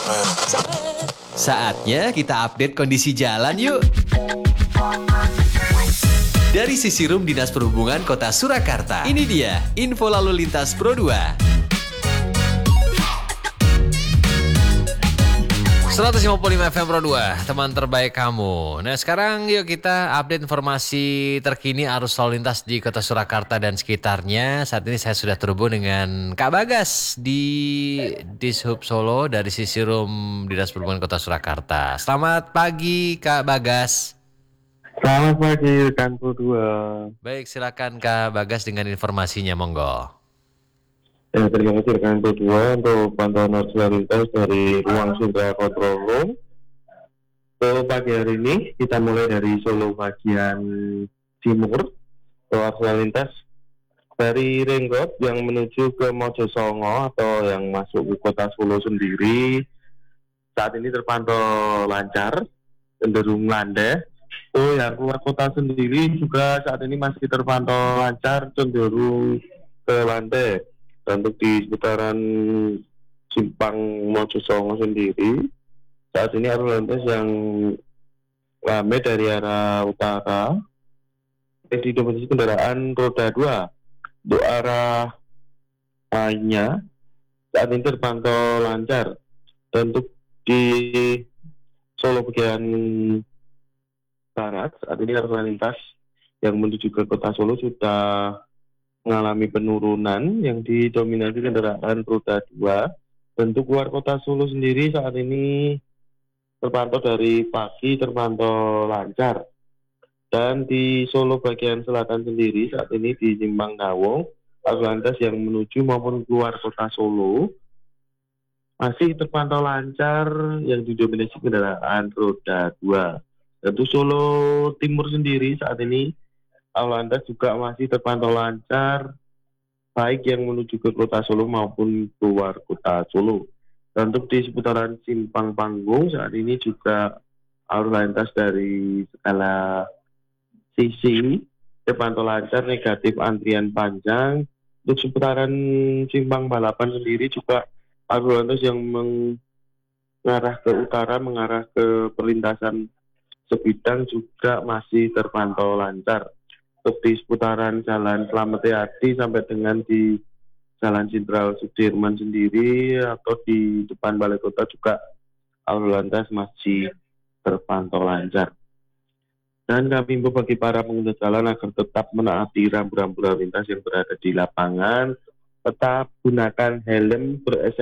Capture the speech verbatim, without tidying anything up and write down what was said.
Saatnya kita update kondisi jalan yuk. Dari Sisi Rum Dinas Perhubungan Kota Surakarta, ini dia info lalu lintas Pro dua. seratus lima puluh lima F M Pro dua, teman terbaik kamu. Nah sekarang yuk kita update informasi terkini arus lalu lintas di Kota Surakarta dan sekitarnya. Saat ini saya sudah terhubung dengan Kak Bagas di Dishub Solo dari Sisi Rum Dinas Perhubungan Kota Surakarta. Selamat pagi Kak Bagas. Selamat pagi rekan Pro dua. Baik, silakan Kak Bagas dengan informasinya, monggo. Ya, terima kasih rekan Pro dua untuk pantauan arus lalu lintas dari ruang Sindra Control Room. Untuk pagi hari ini kita mulai dari Solo bagian timur. Untuk arus lalu lintas dari Ring Road yang menuju ke Mojosongo atau yang masuk ke kota Solo sendiri saat ini terpantau lancar, cenderung landai. Oh ya, keluar kota sendiri juga saat ini masih terpantau lancar, cenderung ke landai. Dan untuk di seputaran Simpang Mojosongo sendiri, saat ini arus lalu lintas yang ramai dari arah utara, didominasi kendaraan roda dua. Untuk arah lainnya, saat ini terpantau lancar. Dan untuk di Solo bagian barat, saat ini arus lalu lintas yang menuju ke kota Solo sudah mengalami penurunan yang didominasi kendaraan roda dua. Untuk keluar kota Solo sendiri saat ini terpantau dari pagi terpantau lancar. Dan di Solo bagian selatan sendiri saat ini di Simpang Dawung, arus lalu lintas yang menuju maupun keluar kota Solo masih terpantau lancar yang didominasi kendaraan roda dua. Untuk Solo Timur sendiri saat ini arus lalu lintas juga masih terpantau lancar, baik yang menuju ke kota Solo maupun keluar kota Solo. Dan untuk di seputaran Simpang Panggung saat ini juga arus lalu lintas dari segala sisi terpantau lancar, negatif antrian panjang. Untuk seputaran Simpang Balapan sendiri juga arus lalu lintas yang mengarah ke utara, mengarah ke perlintasan sebidang juga masih terpantau lancar. Untuk di seputaran Jalan Slamet Riyadi sampai dengan di Jalan Jenderal Sudirman sendiri atau di depan Balai Kota juga arus lalu lintas masih terpantau lancar. Dan kami himbau bagi para pengguna jalan agar tetap menaati rambu-rambu lalu lintas yang berada di lapangan, tetap gunakan helm, ber